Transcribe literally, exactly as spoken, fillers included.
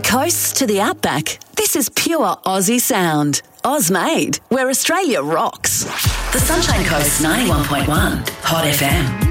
coast to the outback, this is pure Aussie sound. Oz-made, where Australia rocks. The Sunshine Coast ninety-one point one, Hot F M.